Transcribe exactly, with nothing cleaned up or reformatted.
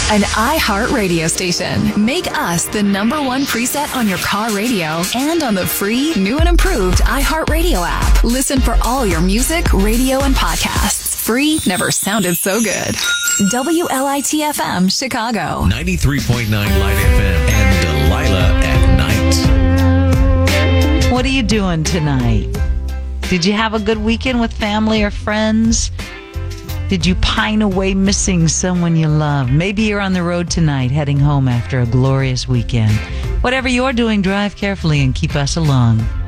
An iHeart radio station. Make us the number one preset on your car radio and on the free, new and improved iHeart Radio app. Listen for all your music, radio, and podcasts. Free never sounded so good. W L I T F M, Chicago. ninety-three point nine Light F M and Delilah at night. What are you doing tonight? Did you have a good weekend with family or friends? Did you pine away missing someone you love? Maybe you're on the road tonight heading home after a glorious weekend. Whatever you're doing, drive carefully and keep us along.